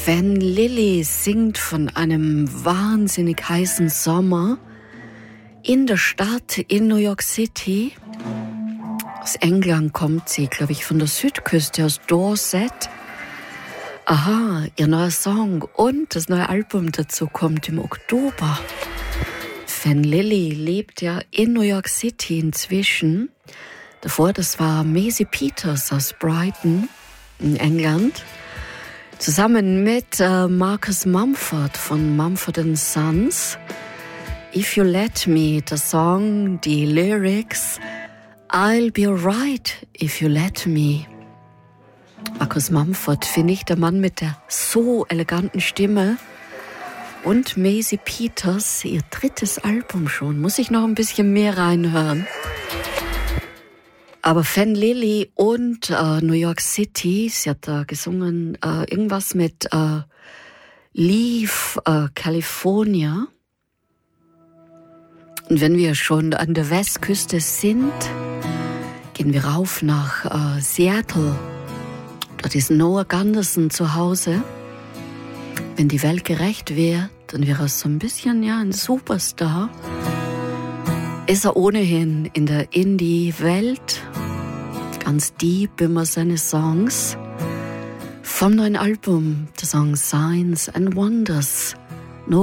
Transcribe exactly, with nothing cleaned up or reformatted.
Fan Lily singt von einem wahnsinnig heißen Sommer in der Stadt in New York City. Aus England kommt sie, glaube ich, von der Südküste, aus Dorset. Aha, ihr neuer Song und das neue Album dazu kommt im Oktober. Fan Lily lebt ja in New York City inzwischen. Davor, das war Maisie Peters aus Brighton in England. Zusammen mit äh, Marcus Mumford von Mumford and Sons. If You Let Me, der Song, die Lyrics. I'll be alright if you let me. Marcus Mumford finde ich der Mann mit der so eleganten Stimme. Und Maisie Peters, ihr drittes Album schon. Muss ich noch ein bisschen mehr reinhören. Aber Fan Lily und äh, New York City, sie hat da gesungen, äh, irgendwas mit äh, Leave äh, California. Und wenn wir schon an der Westküste sind, gehen wir rauf nach äh, Seattle. Dort ist Noah Gunderson zu Hause. Wenn die Welt gerecht wäre, dann wäre er so ein bisschen ja ein Superstar. Ist er ohnehin in der Indie-Welt. Ganz deep immer seine Songs. Vom neuen Album, der Song Signs and Wonders.